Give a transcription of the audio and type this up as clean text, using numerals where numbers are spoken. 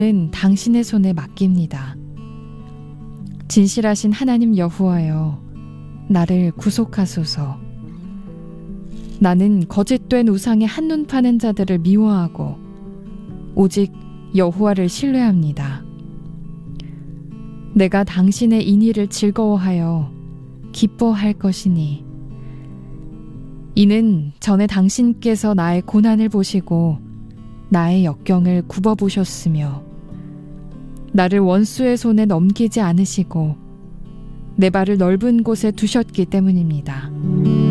는 당신의 손에 맡깁니다. 진실하신 하나님 여호와여, 나를 구속하소서. 나는 거짓된 우상에 한눈 파는 자들을 미워하고 오직 여호와를 신뢰합니다. 내가 당신의 인의를 즐거워하여 기뻐할 것이니, 이는 전에 당신께서 나의 고난을 보시고 나의 역경을 굽어보셨으며 나를 원수의 손에 넘기지 않으시고 내 발을 넓은 곳에 두셨기 때문입니다.